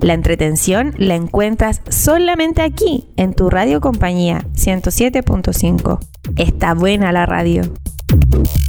La entretención la encuentras solamente aquí, en tu radio compañía 107.5. Está buena la radio.